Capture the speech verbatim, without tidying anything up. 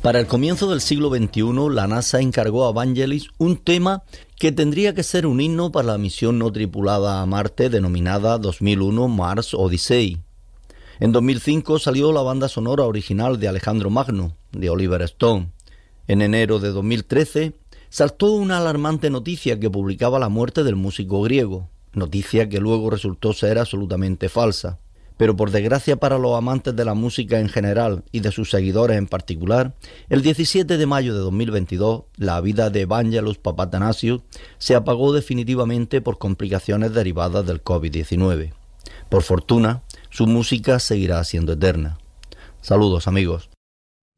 Para el comienzo del siglo veintiuno, la NASA encargó a Vangelis un tema que tendría que ser un himno para la misión no tripulada a Marte denominada dos mil uno Mars Odyssey. En dos mil cinco salió la banda sonora original de Alejandro Magno, de Oliver Stone. En enero de dos mil trece saltó una alarmante noticia que publicaba la muerte del músico griego, noticia que luego resultó ser absolutamente falsa. Pero por desgracia para los amantes de la música en general y de sus seguidores en particular, el diecisiete de mayo de dos mil veintidós, la vida de Vangelos Papathanassiou se apagó definitivamente por complicaciones derivadas del covid diecinueve. Por fortuna, su música seguirá siendo eterna. Saludos, amigos.